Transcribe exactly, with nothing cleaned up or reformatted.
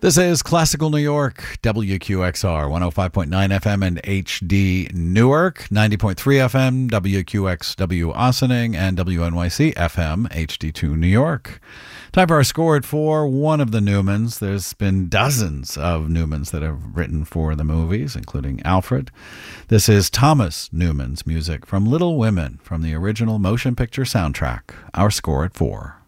This is Classical New York, W Q X R, one oh five point nine F M and H D Newark, ninety point three F M, W Q X W Ossining, and W N Y C F M, H D two New York. Time for our score at four, one of the Newmans. There's been dozens of Newmans that have written for the movies, including Alfred. This is Thomas Newman's music from Little Women from the original motion picture soundtrack. Our score at four.